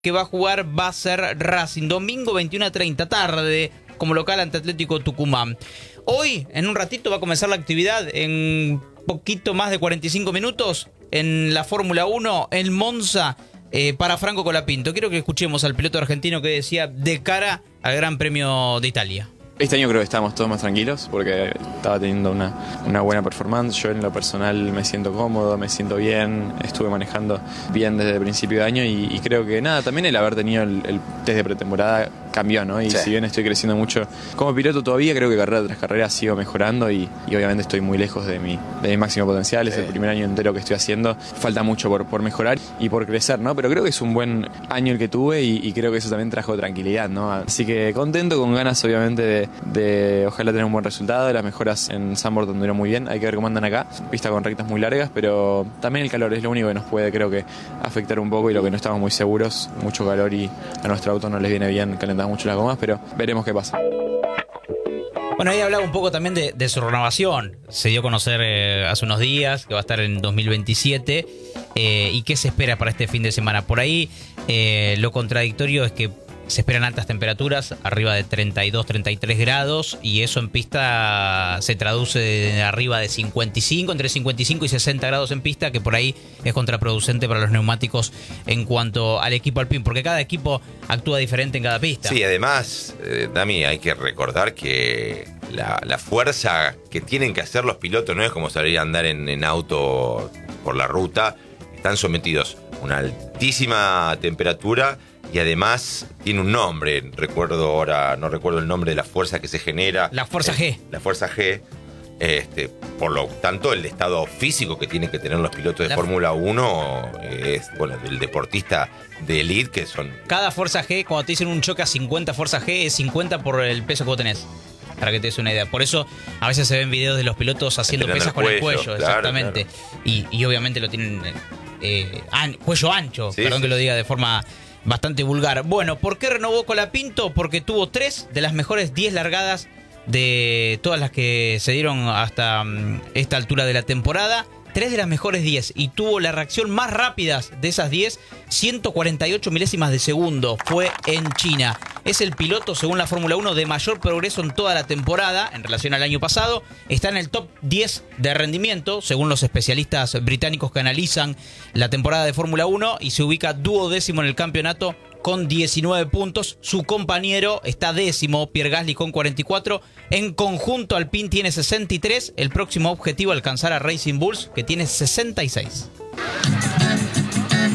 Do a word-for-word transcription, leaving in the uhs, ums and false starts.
que va a jugar va a ser Racing. Domingo veintiuna treinta, tarde, como local ante Atlético Tucumán. Hoy, en un ratito, va a comenzar la actividad en poquito más de cuarenta y cinco minutos en la Fórmula uno, en Monza, eh, para Franco Colapinto. Quiero que escuchemos al piloto argentino que decía de cara al Gran Premio de Italia. Este año creo que estamos todos más tranquilos porque estaba teniendo una, una buena performance. Yo en lo personal me siento cómodo, me siento bien, estuve manejando bien desde el principio de año y, y creo que nada, también el haber tenido el, el test de pretemporada cambió, ¿no? Y sí. Si bien estoy creciendo mucho como piloto todavía, creo que carrera tras carrera sigo mejorando y, y obviamente estoy muy lejos de mi, de mi máximo potencial. Sí. Es el primer año entero que estoy haciendo. Falta mucho por, por mejorar y por crecer, ¿no? Pero creo que es un buen año el que tuve y, y creo que eso también trajo tranquilidad, ¿no? Así que contento, con ganas obviamente de, de ojalá tener un buen resultado. Las mejoras en Zandvoort anduvieron muy bien. Hay que ver cómo andan acá. Pista con rectas muy largas, pero también el calor es lo único que nos puede, creo que, afectar un poco y lo que no estamos muy seguros. Mucho calor y a nuestro auto no les viene bien calentar mucho las gomas, pero veremos qué pasa. Bueno, ahí hablaba un poco también de, de su renovación. Se dio a conocer eh, hace unos días que va a estar en dos mil veintisiete. Eh, ¿Y qué se espera para este fin de semana? Por ahí eh, lo contradictorio es que se esperan altas temperaturas, arriba de treinta y dos, treinta y tres grados, y eso en pista se traduce de arriba de cincuenta y cinco, entre cincuenta y cinco y sesenta grados en pista, que por ahí es contraproducente para los neumáticos en cuanto al equipo Alpine, porque cada equipo actúa diferente en cada pista. Sí, además, eh, Dami, hay que recordar que la, la fuerza que tienen que hacer los pilotos no es como salir a andar en, en auto por la ruta, están sometidos a una altísima temperatura. Y además tiene un nombre, recuerdo ahora, no recuerdo el nombre de la fuerza que se genera. La fuerza G. La fuerza G. Este, por lo tanto, el estado físico que tienen que tener los pilotos de Fórmula uno es, bueno, del deportista de elite, que son... Cada fuerza G, cuando te dicen un choque a cincuenta fuerza G, es cincuenta por el peso que vos tenés. Para que te des una idea. Por eso a veces se ven videos de los pilotos haciendo pesas el con el cuello, claro, exactamente. Claro. Y, y obviamente lo tienen eh, an, cuello ancho, sí, perdón sí. que lo diga de forma... bastante vulgar. Bueno, ¿por qué renovó Colapinto? Porque tuvo tres de las mejores diez largadas de todas las que se dieron hasta um, esta altura de la temporada. Tres de las mejores diez. Y tuvo la reacción más rápida de esas diez, ciento cuarenta y ocho milésimas de segundo. Fue en China. Es el piloto, según la Fórmula uno, de mayor progreso en toda la temporada en relación al año pasado. Está en el top diez de rendimiento, según los especialistas británicos que analizan la temporada de Fórmula uno. Y se ubica duodécimo en el campeonato con diecinueve puntos. Su compañero está décimo, Pierre Gasly, con cuarenta y cuatro. En conjunto, Alpine tiene sesenta y tres. El próximo objetivo, alcanzar a Racing Bulls, que tiene sesenta y seis.